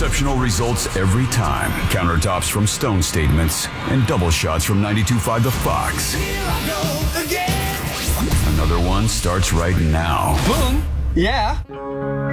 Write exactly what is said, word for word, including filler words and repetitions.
Exceptional results every time. Countertops from Stone Statements and double shots from ninety-two point five The Fox. Another one starts right now. Boom. Yeah.